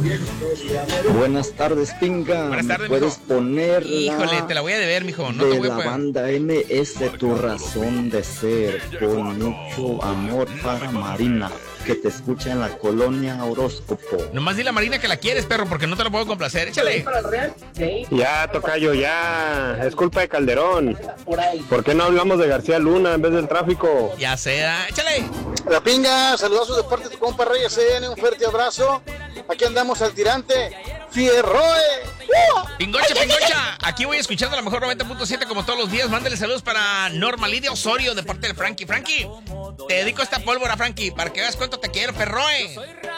Buenas tardes, Pinga. Buenas tardes, ¿Puedes mijo? poner Híjole, te la voy a deber, mijo. No de te voy a la poder. banda MS, Tu Razón de Ser, con mucho amor para Marina, que te escucha en la colonia Horóscopo? Nomás dile a Marina que la quieres, perro, porque no te la puedo complacer. Échale. Ya, tocayo, ya. Es culpa de Calderón. ¿Por qué no hablamos de García Luna en vez del tráfico? Ya sea. Échale. La Pinga, saludazos de parte de tu compa Reyes CN, un fuerte abrazo. Aquí andamos al tirante. ¡Fierroe! Pingocha, pingocha. Aquí voy escuchando la mejor 90.7 como todos los días. Mándale saludos para Norma Lidia Osorio de parte de Frankie. Frankie, te dedico esta pólvora, Frankie, para que veas cuánto te quiero, perroe.